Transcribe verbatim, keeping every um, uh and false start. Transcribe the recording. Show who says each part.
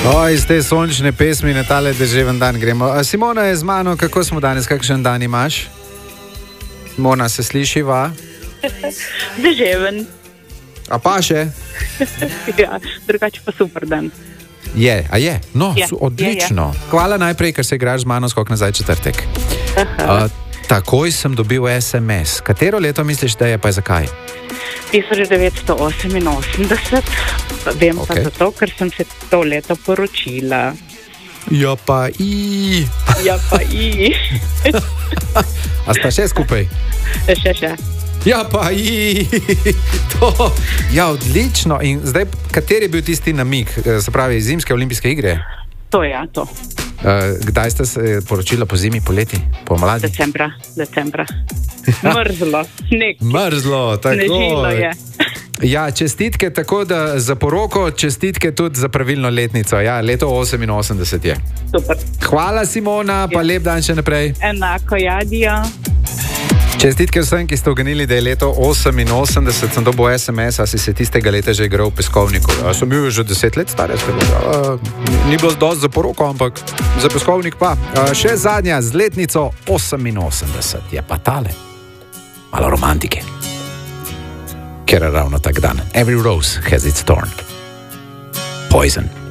Speaker 1: O, iz te sončne pesmi na tale deževen dan gremo. A Simona je z mano, kako smo danes, kakšen dan imaš? Simona, se slišiva?
Speaker 2: Deževen.
Speaker 1: A pa še?
Speaker 2: Ja, drugače pa super dan.
Speaker 1: Je, a je? No,
Speaker 2: Je,
Speaker 1: su, odlično.
Speaker 2: je, je.
Speaker 1: Hvala najprej, ker se igraš z mano skok nazaj četrtek. A, takoj sem dobil es em es. Katero leto misliš, da je, pa zakaj?
Speaker 2: tisoč devetsto oseminosemdeset. Vem okay. pa zato, ker sem se to leto poročila.
Speaker 1: Ja pa i.
Speaker 2: Ja pa i.
Speaker 1: A sta še skupaj?
Speaker 2: Še, še.
Speaker 1: Ja pa i. To. Ja, odlično. In zdaj, kateri je bil tisti namig, se pravi, zimske olimpijske igre?
Speaker 2: To je, ja, to.
Speaker 1: Uh, kdaj ste se poročila, po zimi, poleti, po mladi?
Speaker 2: Decembra, decembra. Mrzlo, sneg.
Speaker 1: Mrzlo, tako.
Speaker 2: Snežilo je.
Speaker 1: Ja, čestitke tako da za poroko, čestitke tudi za pravilno letnico. Ja, leto oseminosemdeset je.
Speaker 2: Super.
Speaker 1: Hvala, Simona, pa
Speaker 2: Ja.
Speaker 1: lep dan še naprej.
Speaker 2: Enako, Jadijo.
Speaker 1: Čestitke vsem, ki ste oganili, da je leto oseminosemdeset, sem dobil es em es, a si se tistega leta že igral v peskovniku. A sem bil že deset let star, ni bilo dosti za poroko, ampak za peskovnik pa. A, še zadnja z letnico oseminosemdeset je pa tale. Malo romantike. Ker je ravno tak dan. Every rose has its thorn. Poison.